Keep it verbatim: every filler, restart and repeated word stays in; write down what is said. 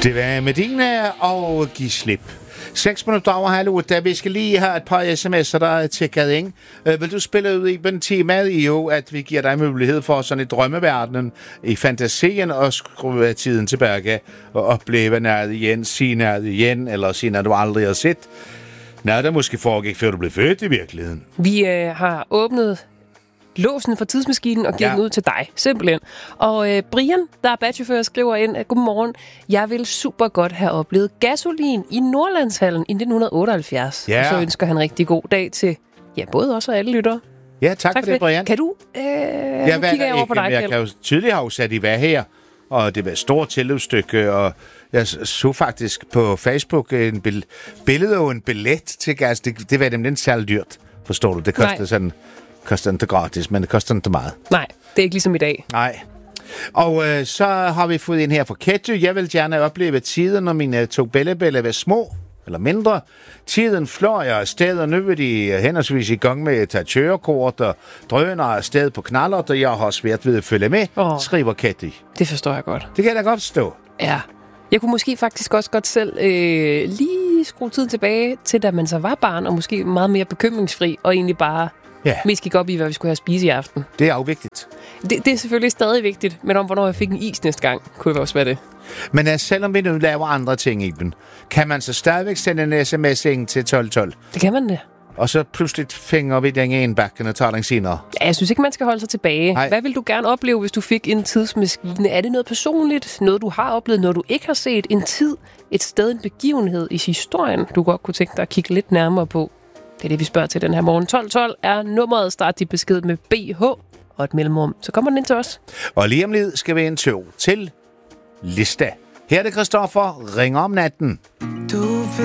Det var Medina og Giv slip. Seks minutter over halv otte. Vi skal lige have et par sms'er, der er tækket ind. Øh, vil du spille ud i den temaet i jo, at vi giver dig mulighed for sådan i drømmeverdenen, i fantasien, og skrue tiden tilbage og opleve noget igen, sige noget igen, eller sige noget, du aldrig har set. Noget, der måske foregik, før du blev født i virkeligheden. Vi øh, har åbnet låsen for tidsmaskinen og givet ja. den ud til dig, simpelthen. Og øh, Brian, der er badchauffør, skriver ind, at godmorgen, jeg vil super godt have oplevet gasolin i Nordlandshallen i nitten otteoghalvfjerds. Ja. Og så ønsker han rigtig god dag til, ja, både os og alle lyttere. Ja, tak, tak for, for det, det, Brian. Kan du, øh, jeg nu kigger jeg over på dig, Jeg kan jo tydeligt have sat i hvad her, og det var et stort tilløbsstykke, og jeg så faktisk på Facebook en bill- billede og en billet til gas. Det, det var nemlig ikke særlig dyrt, forstår du. Det kostede sådan... koster ikke gratis, men det koster ikke meget. Nej, det er ikke ligesom i dag. Nej. Og øh, så har vi fået en her fra Ketty. Jeg vil gerne opleve tiden, når mine to bellebelle var små, eller mindre. Tiden flår jeg afsted, og nu er de henholdsvis i gang med at tage kørekort og drøner afsted på knallert, og jeg har svært ved at følge med, oh, skriver Ketty. Det forstår jeg godt. Det kan jeg da godt forstå. Ja. Jeg kunne måske faktisk også godt selv øh, lige skrue tiden tilbage til, da man så var barn, og måske meget mere bekymringsfri, og egentlig bare... Ja. Mest gik op i, hvad vi skulle have at spise i aften. Det er jo vigtigt. Det, det er selvfølgelig stadig vigtigt, men om hvornår jeg fik en is næste gang, kunne det også være det. Men uh, selvom vi nu laver andre ting i den, kan man så stadigvæk sende en sms ind til tolv tolv? Det kan man det. Og så pludselig fænger vi den en bakken og tager den senere. Ja, jeg synes ikke, man skal holde sig tilbage. Nej. Hvad vil du gerne opleve, hvis du fik en tidsmaskine? Er det noget personligt? Noget, du har oplevet? Noget, du ikke har set? En tid? Et sted? En begivenhed i historien, du godt kunne tænke dig at kigge lidt nærmere på? Det er det, vi spørger til den her morgen. tolv tolv er nummeret. Start dit besked med B H og et mellemrum. Så kommer den ind til os. Og lige om lidt skal vi en tog til Lista. Her er det Christoffer. Ringer om natten. Du